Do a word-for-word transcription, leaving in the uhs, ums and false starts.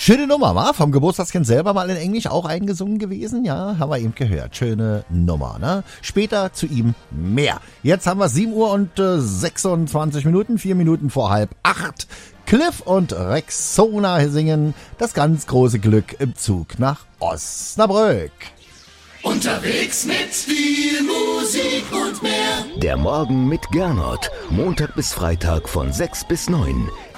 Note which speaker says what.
Speaker 1: Schöne Nummer, wa? Vom Geburtstagskind selber mal in Englisch auch eingesungen gewesen. Ja, haben wir eben gehört. Schöne Nummer, ne? Später zu ihm mehr. Jetzt haben wir sieben Uhr und äh, sechsundzwanzig Minuten, vier Minuten vor halb acht. Cliff und Rexona singen das ganz große Glück im Zug nach Osnabrück.
Speaker 2: Unterwegs mit viel Musik und mehr.
Speaker 3: Der Morgen mit Gernot. Montag bis Freitag von sechs bis neun.